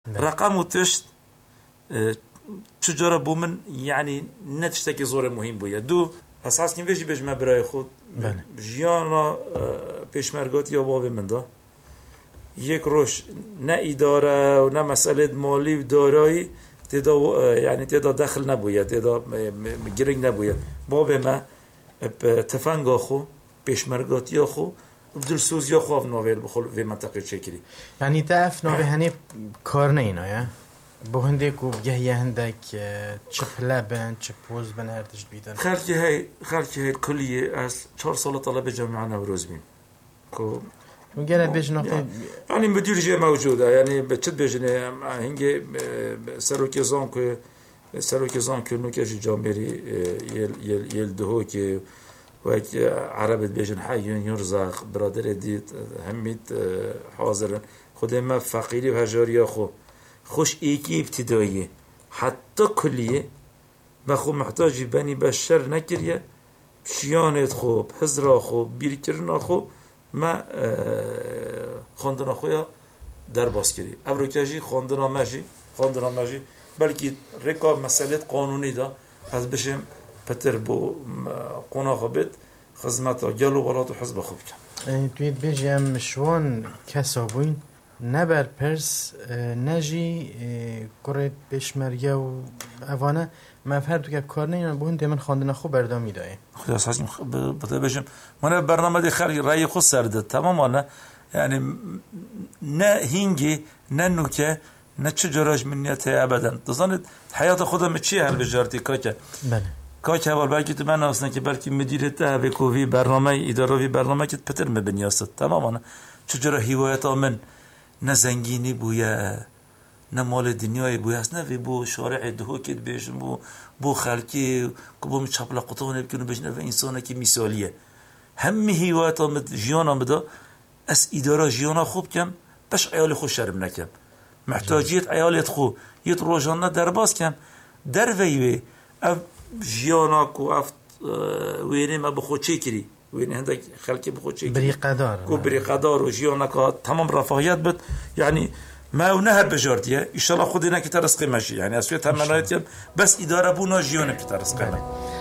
رقم و تشت چجورا بو من يعني نتشتكي زور مهم بويا دو اساس نيجي بجمع برای خود جیانا پیشمرگاتی یا باب من دا یک روش نه اداره و نه مسئله مالی و دارایی تدا یعنی تدا دخل نبوید تدا گرنگ نبوید باب ما تفنگ خو پیشمرگاتی خو بدل سوزی خو اف نوول بخول و منطقه چکری یعنی تاف نوه هنی کار نه اینا یا بو هندی کو بگه هندک چه پلابن چه پوز بن هردش بیدن خالتي هاي كلية از 4 سال طلب جامعة نوروز بين كو وقال بيج نقطة يعني مدير جاي موجودة يعني بتشد بيجني هنجي سروكي زانكو نوكاش جامعي يل دهوكي وهيك عربت بيجن حي يرزق برادر ديت هميت حاضرن خدای ما فقیری و هجاری خو خوش ایکی ابتداییه حتی کلیه ما خو محتاجی بنی بشر نکریه شیانت خوب حزرا خوب بیرکرنا خوب ما خواندنا خویا در باز کری ابروکجی خواندنا مجی بلکه رکاب مسئله قانونی دا از بشم پتر بو قونا خوبت خدمتا گلو ولات و حزب خوب کن توید بجیم شوان کسابوین نبر پرس نجی کرد پیشمرگه و اوانه مفهد که کار نه بون دیمن خواندن خوب بردام میدای خدا اساس بده بشم من برنامه خیلی رای خود سرده تماما یعنی نه هینگی نه نوکه نه چه جراج منیت ابدا دزانید حیات خودم چیه هر بجارتی که بله کاش اول بلکه تو من اصلا که بلکه مدیریت اوکوی برنامه اداروی برنامه که پتر مبنیاست تماما چجورا هوایت من نه زنگینی بویا نه مال دنیای بویا است نه بو شارع دهوکت بیشم بو خلکی که بو مچپل قطعه نبکنه بجنه و انسانه که مثالیه همه هوایت من جیانا بده از اداره جیانا خوب کم بش عیال خوش شرم نکم محتاجیت عیالت خو یت روزانه درباز کم در ویوی جیانا کو افت وینه ما بخود چه کری وینه هندک خلکی بخود چه کری بریقدار و جیانا که تمام رفاهیت بد یعنی ما و نهر بجاردیه ان شاء الله خودی نکه ترسقی ماشی یعنی اسوی تمنایت بس اداره بونا جیانه که ترسقی